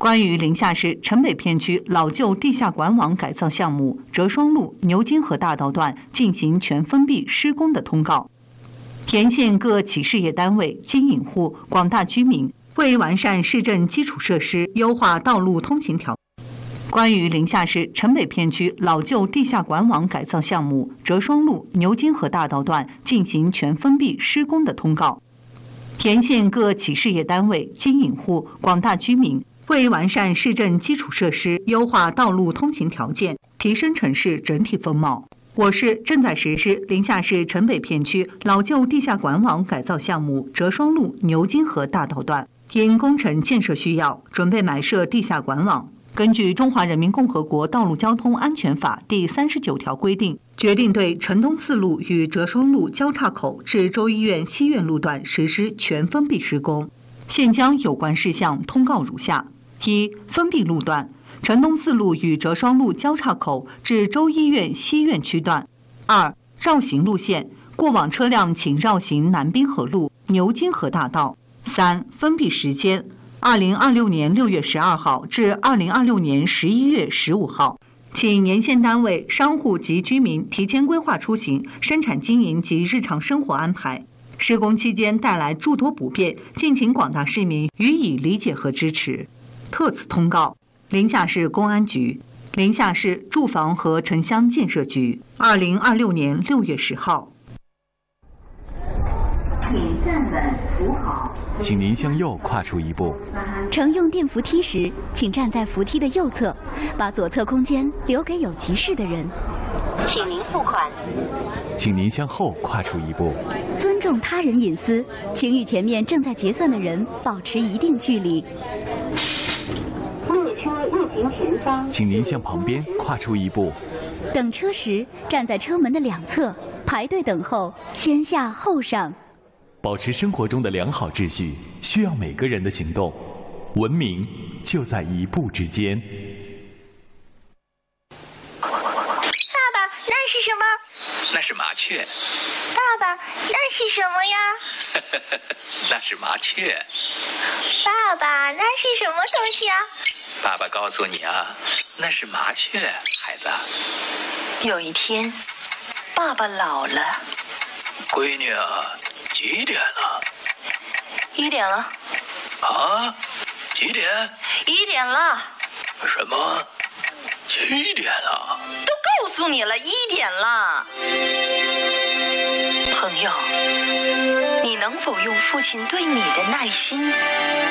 关于临夏市城北片区老旧地下管网改造项目折双路牛津河大道段进行全封闭施工的通告，沿线各企事业单位、经营户、广大居民为完善市政基础设施、优化道路通行条件，关于临夏市城北片区老旧地下管网改造项目折双路牛津河大道段进行全封闭施工的通告，沿线各企事业单位、经营户、广大居民为完善市政基础设施、优化道路通行条件、提升城市整体风貌，我市正在实施临夏市城北片区老旧地下管网改造项目折双路牛津河大道段，因工程建设需要，准备埋设地下管网。根据《中华人民共和国道路交通安全法》第39条规定，决定对城东四路与折双路交叉口至州医院西苑路段实施全封闭施工。现将有关事项通告如下：一、封闭路段，城东四路与折双路交叉口至州医院西苑区段；二、绕行路线，过往车辆请绕行南滨河路、牛津河大道；三、封闭时间，2026年6月12号至2026年11月15号，请沿线单位、商户及居民提前规划出行、生产经营及日常生活安排。施工期间带来诸多不便，敬请广大市民予以理解和支持。特此通告：临夏市公安局、临夏市住房和城乡建设局，2026年6月10号。 请站稳扶好。 请您向右跨出一步。 乘用电扶梯时，请站在扶梯的右侧，把左侧空间留给有急事的人。 请您付款。 请您向后跨出一步。 尊重他人隐私，请与前面正在结算的人保持一定距离。 列车运行前方， 请您向旁边跨出一步。 等车时，站在车门的两侧，排队等候，先下后上。 保持生活中的良好秩序，需要每个人的行动。文明就在一步之间。 爸爸，那是什么？ 那是麻雀。 爸爸，那是什么呀？ 那是麻雀。 爸爸，那是什么东西啊？ 爸爸告诉你啊，那是麻雀，孩子。 有一天，爸爸老了。 闺女啊，几点了 ？1点了。 啊？几点 ？1点了。 什么？7点了？ 都告诉你了，1点了。朋友，你能否用父亲对你的耐心